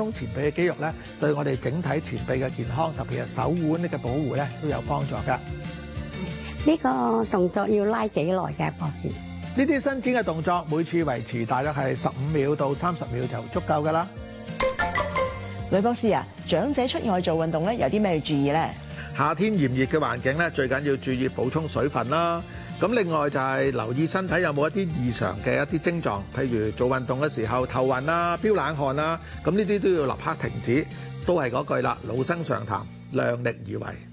鬆前臂嘅肌肉咧，對我哋整體前臂嘅健康，特別係手腕呢嘅保護咧，都有幫助㗎。 呢個動作要拉幾耐嘅，博士？ 呢啲伸展嘅動作，每次維持大約係15秒到30秒就足夠㗎啦。 呂博士啊，長者出外做運動咧，有啲咩要注意咧？ 夏天炎熱嘅環境咧，最緊要注意補充水分啦。咁另外就係留意身體有冇一啲異常嘅一啲症狀，譬如做運動嘅時候頭暈啊、飆冷汗啊，咁呢啲都要立刻停止。都係嗰句啦，老生常談，量力而為。